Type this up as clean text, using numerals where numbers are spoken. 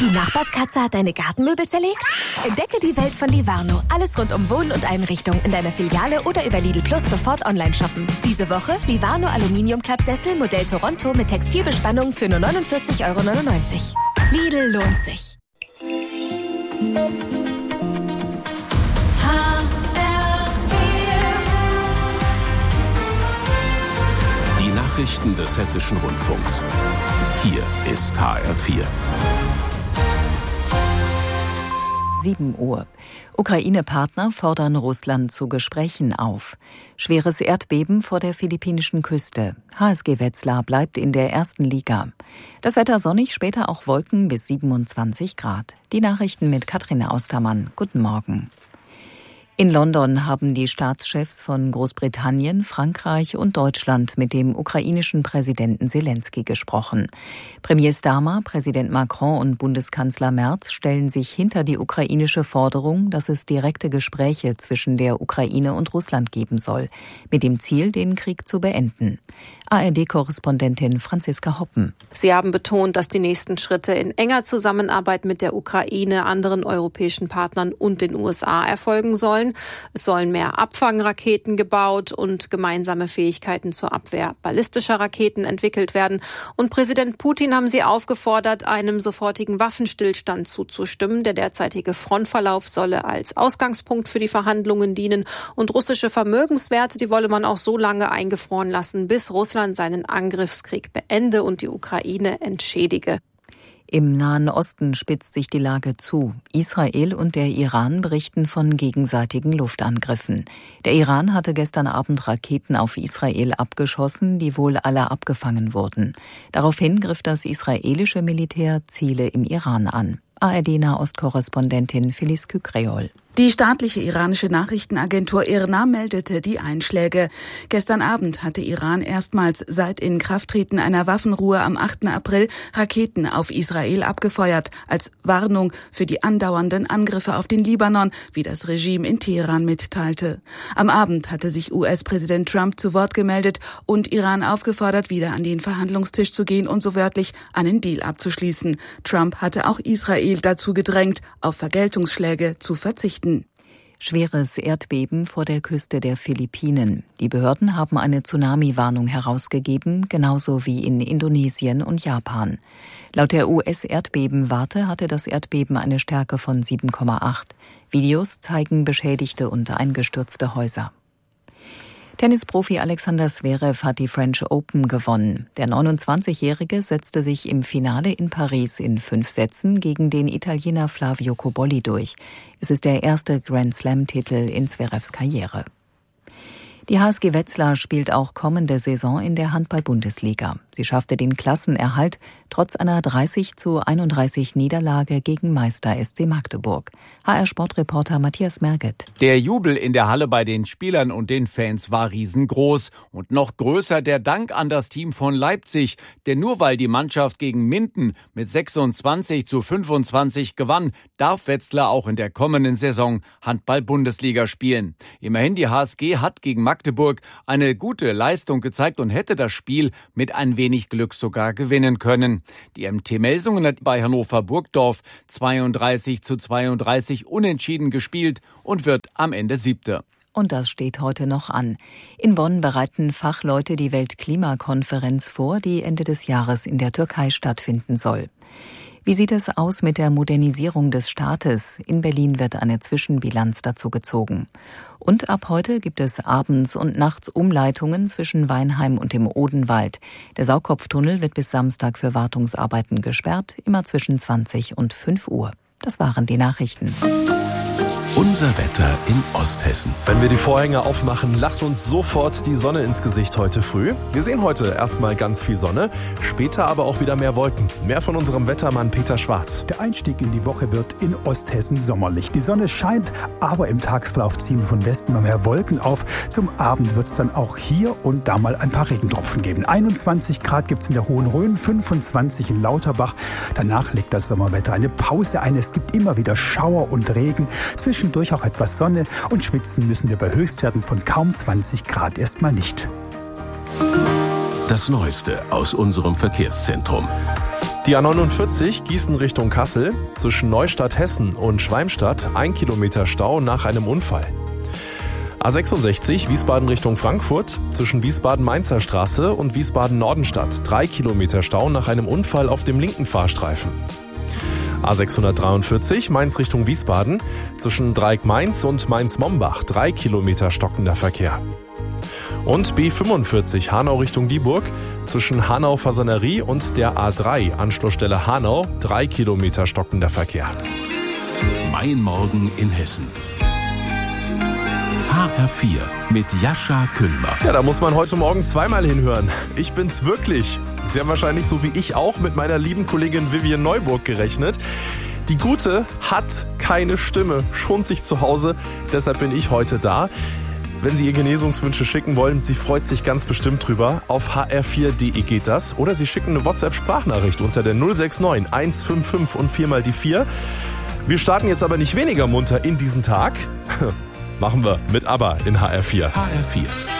Die Nachbarskatze hat deine Gartenmöbel zerlegt? Entdecke die Welt von Livarno. Alles rund um Wohnen und Einrichtung in deiner Filiale oder über Lidl Plus sofort online shoppen. Diese Woche Livarno Aluminiumklappsessel Modell Toronto mit Textilbespannung für nur 49,99 €. Lidl lohnt sich. Die Nachrichten des Hessischen Rundfunks. Hier ist HR4. 7 Uhr. Ukraine-Partner fordern Russland zu Gesprächen auf. Schweres Erdbeben vor der philippinischen Küste. HSG Wetzlar bleibt in der ersten Liga. Das Wetter sonnig, später auch Wolken bis 27 Grad. Die Nachrichten mit Katrin Austermann. Guten Morgen. In London haben die Staatschefs von Großbritannien, Frankreich und Deutschland mit dem ukrainischen Präsidenten Selenskyj gesprochen. Premier Starmer, Präsident Macron und Bundeskanzler Merz stellen sich hinter die ukrainische Forderung, dass es direkte Gespräche zwischen der Ukraine und Russland geben soll, mit dem Ziel, den Krieg zu beenden. ARD-Korrespondentin Franziska Hoppen. Sie haben betont, dass die nächsten Schritte in enger Zusammenarbeit mit der Ukraine, anderen europäischen Partnern und den USA erfolgen sollen. Es sollen mehr Abfangraketen gebaut und gemeinsame Fähigkeiten zur Abwehr ballistischer Raketen entwickelt werden. Und Präsident Putin haben sie aufgefordert, einem sofortigen Waffenstillstand zuzustimmen. Der derzeitige Frontverlauf solle als Ausgangspunkt für die Verhandlungen dienen. Und russische Vermögenswerte, die wolle man auch so lange eingefroren lassen, bis Russland seinen Angriffskrieg beende und die Ukraine entschädige. Im Nahen Osten spitzt sich die Lage zu. Israel und der Iran berichten von gegenseitigen Luftangriffen. Der Iran hatte gestern Abend Raketen auf Israel abgeschossen, die wohl alle abgefangen wurden. Daraufhin griff das israelische Militär Ziele im Iran an. ARD-Nahostkorrespondentin Felice Kükreol. Die staatliche iranische Nachrichtenagentur IRNA meldete die Einschläge. Gestern Abend hatte Iran erstmals seit Inkrafttreten einer Waffenruhe am 8. April Raketen auf Israel abgefeuert, als Warnung für die andauernden Angriffe auf den Libanon, wie das Regime in Teheran mitteilte. Am Abend hatte sich US-Präsident Trump zu Wort gemeldet und Iran aufgefordert, wieder an den Verhandlungstisch zu gehen und so wörtlich einen Deal abzuschließen. Trump hatte auch Israel dazu gedrängt, auf Vergeltungsschläge zu verzichten. Schweres Erdbeben vor der Küste der Philippinen. Die Behörden haben eine Tsunami-Warnung herausgegeben, genauso wie in Indonesien und Japan. Laut der US-Erdbebenwarte hatte das Erdbeben eine Stärke von 7,8. Videos zeigen beschädigte und eingestürzte Häuser. Tennisprofi Alexander Zverev hat die French Open gewonnen. Der 29-Jährige setzte sich im Finale in Paris in 5 Sätzen gegen den Italiener Flavio Cobolli durch. Es ist der erste Grand-Slam-Titel in Zverevs Karriere. Die HSG Wetzlar spielt auch kommende Saison in der Handball-Bundesliga. Sie schaffte den Klassenerhalt trotz einer 30:31 Niederlage gegen Meister SC Magdeburg. HR-Sportreporter Matthias Merget. Der Jubel in der Halle bei den Spielern und den Fans war riesengroß. Und noch größer der Dank an das Team von Leipzig. Denn nur weil die Mannschaft gegen Minden mit 26:25 gewann, darf Wetzlar auch in der kommenden Saison Handball-Bundesliga spielen. Immerhin, die HSG hat gegen Magdeburg eine gute Leistung gezeigt und hätte das Spiel mit ein wenig Glück sogar gewinnen können. Die MT Melsungen hat bei Hannover Burgdorf 32:32 unentschieden gespielt und wird am Ende 7. Und das steht heute noch an. In Bonn bereiten Fachleute die Weltklimakonferenz vor, die Ende des Jahres in der Türkei stattfinden soll. Wie sieht es aus mit der Modernisierung des Staates? In Berlin wird eine Zwischenbilanz dazu gezogen. Und ab heute gibt es abends und nachts Umleitungen zwischen Weinheim und dem Odenwald. Der Sauerkopftunnel wird bis Samstag für Wartungsarbeiten gesperrt, immer zwischen 20 und 5 Uhr. Das waren die Nachrichten. Unser Wetter in Osthessen. Wenn wir die Vorhänge aufmachen, lacht uns sofort die Sonne ins Gesicht heute früh. Wir sehen heute erstmal ganz viel Sonne, später aber auch wieder mehr Wolken. Mehr von unserem Wettermann Peter Schwarz. Der Einstieg in die Woche wird in Osthessen sommerlich. Die Sonne scheint, aber im Tagesverlauf ziehen von Westen immer mehr Wolken auf. Zum Abend wird es dann auch hier und da mal ein paar Regentropfen geben. 21 Grad gibt es in der Hohen Rhön, 25 in Lauterbach. Danach legt das Sommerwetter eine Pause ein. Es gibt immer wieder Schauer und Regen. Zwischendurch auch etwas Sonne und schwitzen müssen wir bei Höchstwerten von kaum 20 Grad erstmal nicht. Das Neueste aus unserem Verkehrszentrum. Die A49 Gießen Richtung Kassel, zwischen Neustadt Hessen und Schwalmstadt 1 Kilometer Stau nach einem Unfall. A66 Wiesbaden Richtung Frankfurt, zwischen Wiesbaden-Mainzer Straße und Wiesbaden-Nordenstadt 3 Kilometer Stau nach einem Unfall auf dem linken Fahrstreifen. A643 Mainz Richtung Wiesbaden, zwischen Dreieck Mainz und Mainz-Mombach 3 Kilometer stockender Verkehr. Und B45 Hanau Richtung Dieburg, zwischen Hanau-Fasanerie und der A3 Anschlussstelle Hanau 3 Kilometer stockender Verkehr. Mein Morgen in Hessen. HR4 mit Jascha Küllmer. Ja, da muss man heute Morgen zweimal hinhören. Ich bin's wirklich. Sie haben wahrscheinlich so wie ich auch mit meiner lieben Kollegin Vivian Neuburg gerechnet. Die Gute hat keine Stimme, schont sich zu Hause, deshalb bin ich heute da. Wenn Sie ihr Genesungswünsche schicken wollen, sie freut sich ganz bestimmt drüber. Auf hr4.de geht das. Oder Sie schicken eine WhatsApp-Sprachnachricht unter der 069 155 und 4 mal die 4. Wir starten jetzt aber nicht weniger munter in diesen Tag. Machen wir mit ABBA in HR4. HR4.